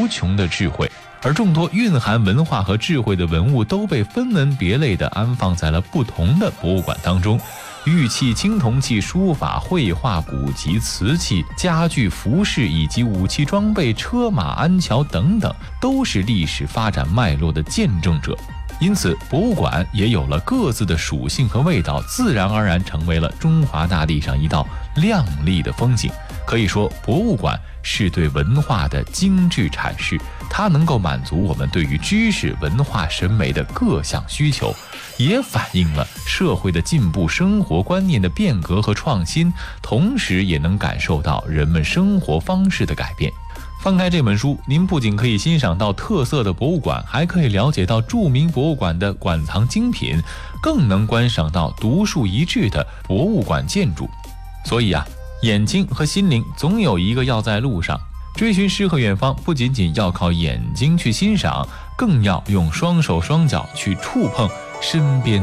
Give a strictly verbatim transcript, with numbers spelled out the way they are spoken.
无穷的智慧。而众多蕴含文化和智慧的文物都被分门别类地安放在了不同的博物馆当中。玉器、青铜器、书法、绘画、古籍、瓷器、家具、服饰以及武器装备、车马、安桥等等，都是历史发展脉络的见证者。因此，博物馆也有了各自的属性和味道，自然而然成为了中华大地上一道亮丽的风景。可以说，博物馆是对文化的精致阐释，它能够满足我们对于知识、文化、审美的各项需求，也反映了社会的进步、生活观念的变革和创新，同时也能感受到人们生活方式的改变。翻开这本书，您不仅可以欣赏到特色的博物馆，还可以了解到著名博物馆的馆藏精品，更能观赏到独树一帜的博物馆建筑。所以啊，眼睛和心灵总有一个要在路上。追寻诗和远方，不仅仅要靠眼睛去欣赏，更要用双手双脚去触碰身边